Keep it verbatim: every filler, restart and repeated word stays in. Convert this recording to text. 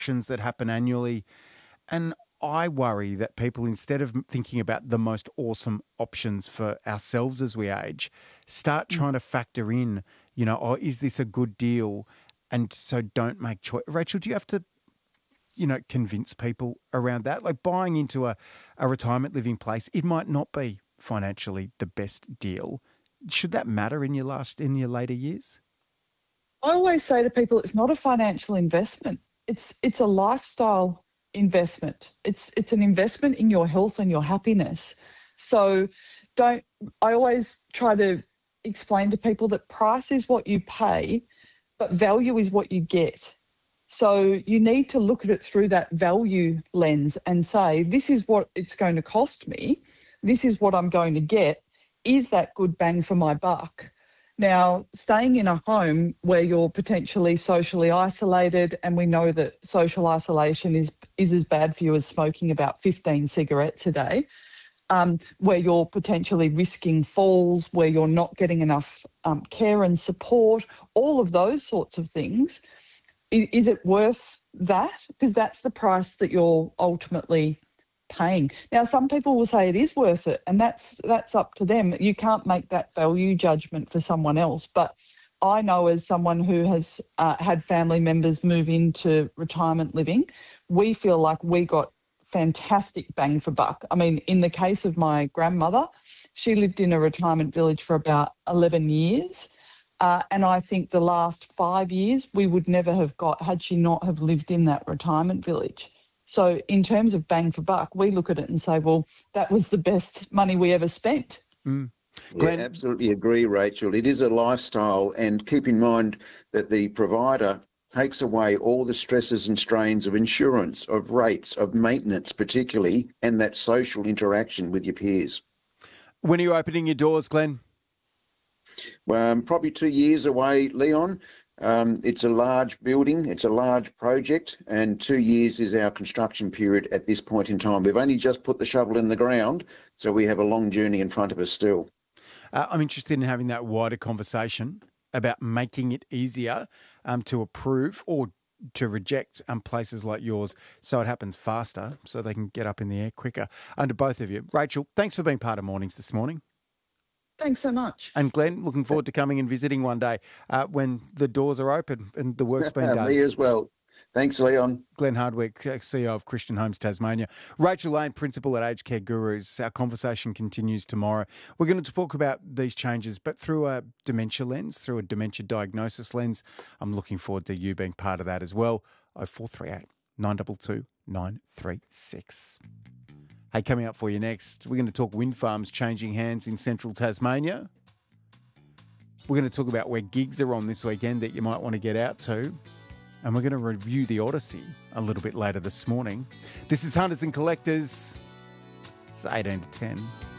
auctions that happen annually. And I worry that people, instead of thinking about the most awesome options for ourselves as we age, start trying to factor in, you know, oh, is this a good deal? And so don't make choice. Rachel, do you have to, you know, convince people around that? Like buying into a, a retirement living place, it might not be financially the best deal. Should that matter in your last, in your later years? I always say to people, it's not a financial investment. It's it's a lifestyle investment. It's it's an investment in your health and your happiness. So don't, I always try to explain to people that price is what you pay, but value is what you get. So you need to look at it through that value lens and say, this is what it's going to cost me. This is what I'm going to get. Is that good bang for my buck? Now, staying in a home where you're potentially socially isolated, and we know that social isolation is, is as bad for you as smoking about fifteen cigarettes a day, um, where you're potentially risking falls, where you're not getting enough um, care and support, all of those sorts of things, is, is it worth that? Because that's the price that you're ultimately paying. Now, some people will say it is worth it, and that's that's up to them. You can't make that value judgment for someone else. But I know, as someone who has uh, had family members move into retirement living, we feel like we got fantastic bang for buck. I mean, in the case of my grandmother, she lived in a retirement village for about eleven years. Uh, and I think the last five years we would never have got had she not have lived in that retirement village. So in terms of bang for buck, we look at it and say, well, that was the best money we ever spent. Mm. Glenn? Yeah, absolutely agree, Rachel. It is a lifestyle, and keep in mind that the provider takes away all the stresses and strains of insurance, of rates, of maintenance particularly, and that social interaction with your peers. When are you opening your doors, Glenn? Well, um, probably two years away, Leon. Um, it's a large building, it's a large project, and two years is our construction period at this point in time. We've only just put the shovel in the ground, so we have a long journey in front of us still. Uh, I'm interested in having that wider conversation about making it easier um, to approve or to reject um, places like yours, so it happens faster, so they can get up in the air quicker. Under both of you. Rachel, thanks for being part of Mornings this morning. Thanks so much. And Glenn, looking forward to coming and visiting one day uh, when the doors are open and the work's been done. Me as well. Thanks, Leon. Glenn Hardwick, C E O of Christian Homes Tasmania. Rachel Lane, Principal at Aged Care Gurus. Our conversation continues tomorrow. We're going to talk about these changes, but through a dementia lens, through a dementia diagnosis lens. I'm looking forward to you being part of that as well. oh four three eight, nine two two, nine three six. Hey, coming up for you next, we're going to talk wind farms changing hands in central Tasmania. We're going to talk about where gigs are on this weekend that you might want to get out to. And we're going to review the Odyssey a little bit later this morning. This is Hunters and Collectors. It's eighteen to ten.